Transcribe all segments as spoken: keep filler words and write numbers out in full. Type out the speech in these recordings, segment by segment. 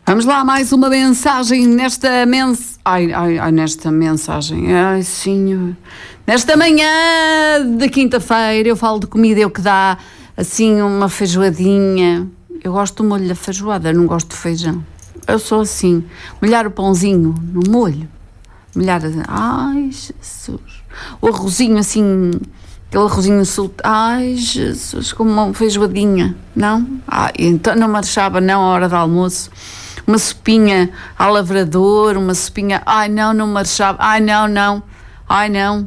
Vamos lá, mais uma mensagem nesta mens... ai, ai, ai, nesta mensagem. Ai, senhor. Nesta manhã de quinta-feira eu falo de comida, eu que dá assim uma feijoadinha. Eu gosto do molho da feijoada, não gosto de feijão. Eu sou assim, molhar o pãozinho no molho. Molhar, ai, Jesus. O arrozinho assim, aquele arrozinho solto. Ai, Jesus, como uma feijoadinha, não? Ai, então não marchava não a hora do almoço. Uma sopinha à lavrador, uma sopinha... Ai, não, não marchava. Ai, não, não. Ai, não.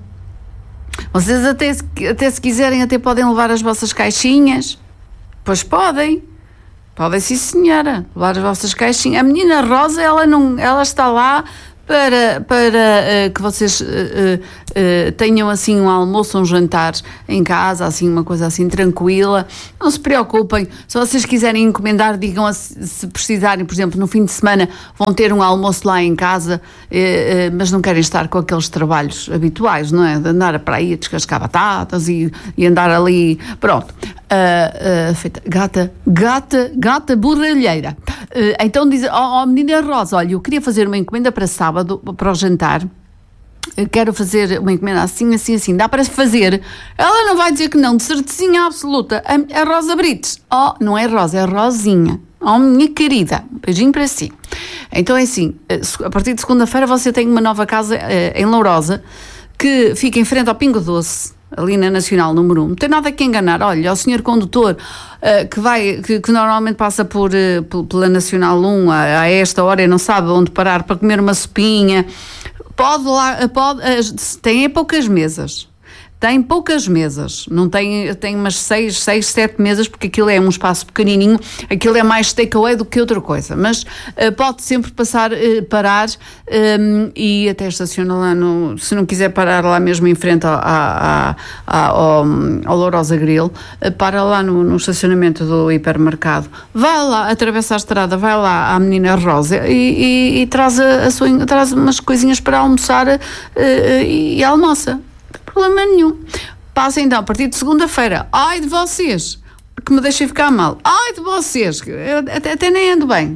Vocês até, até se quiserem, até podem levar as vossas caixinhas. Pois podem. Podem, sim, senhora. Levar as vossas caixinhas. A menina Rosa, ela, não, ela está lá para, para uh, que vocês uh, uh, uh, tenham assim um almoço, um jantar em casa, assim uma coisa assim tranquila. Não se preocupem, se vocês quiserem encomendar, digam a, se precisarem, por exemplo, no fim de semana vão ter um almoço lá em casa, uh, uh, mas não querem estar com aqueles trabalhos habituais, não é? De andar para aí a descascar batatas e, e andar ali, pronto. Uh, uh, feita, gata, gata, gata borralheira. Uh, então diz, ó oh, oh, menina Rosa, olha, eu queria fazer uma encomenda para sábado, para o jantar. Eu quero fazer uma encomenda assim, assim, assim. Dá para fazer? Ela não vai dizer que não, de certezinha absoluta. A, a Rosa Brites. Oh, não é Rosa, é Rosinha. Oh, minha querida, um beijinho para si. Então é assim, a partir de segunda-feira você tem uma nova casa uh, em Lourosa, que fica em frente ao Pingo Doce, ali na Nacional número um. Não tem nada que enganar. Olha, o senhor condutor uh, que vai, que, que normalmente passa por, uh, pela Nacional um a, a esta hora e não sabe onde parar para comer uma sopinha, pode lá, pode, uh, tem poucas mesas. Tem poucas mesas, não tem, tem umas seis, seis, sete mesas, porque aquilo é um espaço pequenininho, aquilo é mais takeaway do que outra coisa, mas uh, pode sempre passar, uh, parar um, e até estaciona lá, no, se não quiser parar lá mesmo em frente ao, ao, ao, ao Lourosa Grill, uh, para lá no, no estacionamento do hipermercado, vai lá, atravessa a estrada, vai lá à menina Rosa e, e, e traz, a, a sua, traz umas coisinhas para almoçar uh, uh, e almoça. Problema nenhum. Passa então a partir de segunda-feira. Ai de vocês, que me deixem ficar mal. Ai de vocês, eu até, até nem ando bem.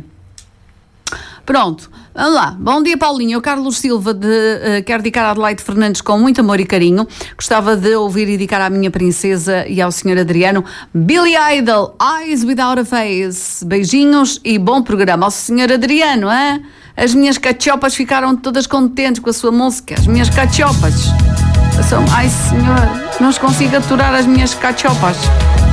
Pronto, vamos lá. Bom dia, Paulinho. Eu, Carlos Silva, de, uh, quero dedicar a Adelaide Fernandes com muito amor e carinho. Gostava de ouvir e dedicar à minha princesa e ao senhor Adriano. Billy Idol, Eyes Without a Face. Beijinhos e bom programa. Ao senhor Adriano, hein? As minhas cachopas ficaram todas contentes com a sua música. As minhas cachopas. Ai, senhor, não os consigo aturar as minhas cachopas.